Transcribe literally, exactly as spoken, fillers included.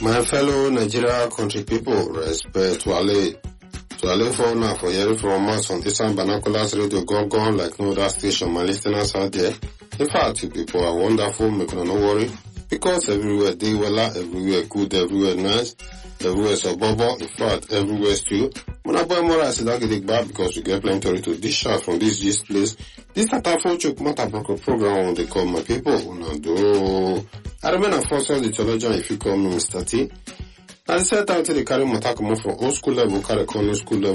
My fellow Nigeria country people, respect to Ale. To Ale for now for hearing from us on this time Binoculars Radio Gong like no other station. My listeners out there. In fact, you people are wonderful, make no worry. Because everywhere they well, everywhere good, everywhere nice, everywhere so bubble. In fact, everywhere still. When I buy more, I say that get back because we get plenty to dish out from this this place. This Tatafo Chuk Mata program on they call my people. Unado. I remain a first the theologian if you call me Mister T. I set out to the carry Mataka for old school level, carry school level.